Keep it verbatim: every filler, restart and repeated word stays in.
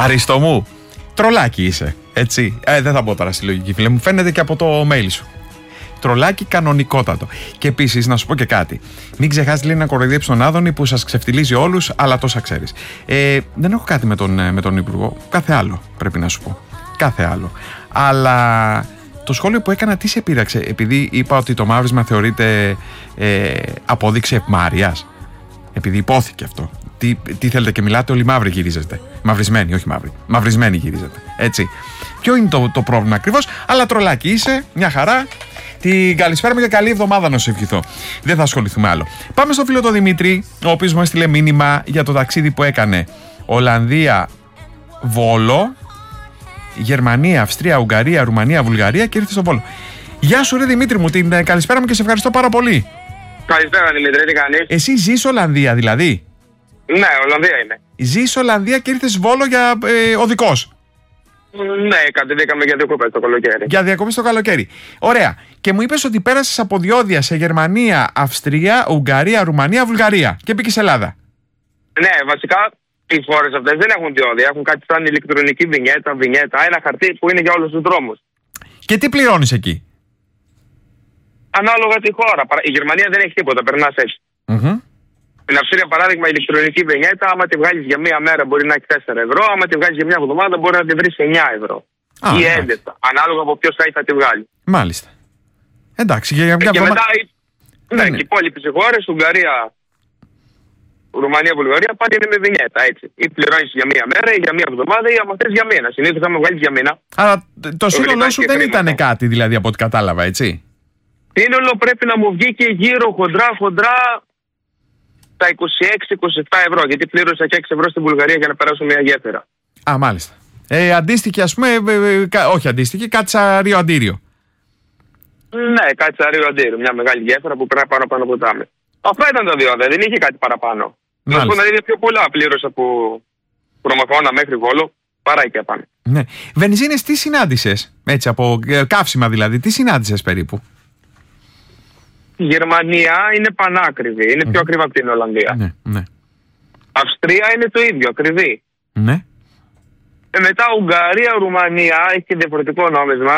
Αρίστο μου, τρολάκι είσαι, έτσι. Ε, δεν θα μπω τώρα στη λογική, φίλε μου. Φαίνεται και από το mail σου. Τρολάκι κανονικότατο. Και επίσης, να σου πω και κάτι. Μην ξεχάσει λέει να κοροϊδέψει τον Άδωνη που σας ξεφτιλίζει όλους, αλλά τόσα ξέρεις. Ε, δεν έχω κάτι με τον, με τον Υπουργό. Κάθε άλλο πρέπει να σου πω. Κάθε άλλο. Αλλά το σχόλιο που έκανα τι σε πείραξε, επειδή είπα ότι το μαύρισμα θεωρείται ε, απόδειξη ευμάρειας. Επειδή υπόθηκε αυτό. Τι, τι θέλετε και μιλάτε, όλοι μαύροι γυρίζετε. Μαυρισμένοι, όχι μαύροι. Μαυρισμένοι γυρίζετε. Έτσι. Ποιο είναι το, το πρόβλημα ακριβώς, αλλά τρολάκι είσαι, μια χαρά. Την καλησπέρα μου και καλή εβδομάδα να σου ευχηθώ. Δεν θα ασχοληθούμε άλλο. Πάμε στο φίλο τον Δημήτρη, ο οποίος μου έστειλε μήνυμα για το ταξίδι που έκανε Ολλανδία, Βόλο, Γερμανία, Αυστρία, Ουγγαρία, Ρουμανία, Βουλγαρία και ήρθε στο Βόλο. Γεια σου, ρε Δημήτρη μου, την καλησπέρα μου και σε ευχαριστώ πάρα πολύ. Καλησπέρα Δημήτρη, τι κάνεις? Εσύ ζεις Ολλανδία δηλαδή? Ναι, Ολλανδία είμαι. Ζεις Ολλανδία και ήρθες Βόλο για ε, οδικός? Ναι, κατεβήκαμε για διακοπές το καλοκαίρι. Για διακοπές το καλοκαίρι. Ωραία. Και μου είπες ότι πέρασες από διόδια σε Γερμανία, Αυστρία, Ουγγαρία, Ρουμανία, Βουλγαρία και πήγες Ελλάδα. Ναι, βασικά οι χώρες αυτές δεν έχουν διόδια. Έχουν κάτι σαν ηλεκτρονική βινιέτα, βινιέτα, ένα χαρτί που είναι για όλους τους δρόμους. Και τι πληρώνεις εκεί? Ανάλογα τη χώρα. Η Γερμανία δεν έχει τίποτα, περνάς έτσι. Mm-hmm. Στην Αυστρία, παράδειγμα, η ηλεκτρονική βινιέτα, άμα τη βγάλεις για μία μέρα μπορεί να έχει τέσσερα ευρώ, άμα τη βγάλεις για μία εβδομάδα μπορεί να τη βρεις εννιά ευρώ. Α, ή έντεκα, ανάλογα από ποιο site θα τη βγάλει. Μάλιστα. Εντάξει, για μια και βδομα... μετά, ναι, ναι, και οι υπόλοιπες χώρες, Ουγγαρία, Ρουμανία, Βουλγαρία, πάλι είναι με βινιέτα, έτσι. Ή πληρώνεις για μία μέρα ή για μία εβδομάδα ή άμα θες για μήνα. Συνήθως άμα βγάλεις για μήνα. Αλλά το σύνολό σου δεν ήταν κάτι δηλαδή από ό,τι κατάλαβα, έτσι. Σύνολο πρέπει να μου βγει και γύρω χοντρά, χοντρά τα είκοσι έξι με είκοσι επτά ευρώ. Γιατί πλήρωσα και έξι ευρώ στην Βουλγαρία για να περάσω μια γέφυρα. Α, μάλιστα. Ε, αντίστοιχη, ας πούμε, ε, ε, κα, όχι αντίστοιχη, κάτσαρίο αντίριο. Ναι, κάτσαρίο αντίριο. Μια μεγάλη γέφυρα που πρέπει πάνω πάνω ποτάμι. Αυτά ήταν τα διόδια, δεν είχε κάτι παραπάνω. Να σου πω να είναι πιο πολλά πλήρωσα από Προμαχώνα μέχρι Βόλο, παρά εκεί απάνω. Ναι. Βενζίνες τι συνάντησες, έτσι, από ε, καύσιμα δηλαδή, τι συνάντησες περίπου? Η Γερμανία είναι πανάκριβη, είναι mm. πιο ακριβά από την Ολλανδία. Ναι, ναι. Αυστρία είναι το ίδιο, ακριβή. Ναι. Ε, μετά Ουγγαρία, Ρουμανία έχει διαφορετικό νόμισμα.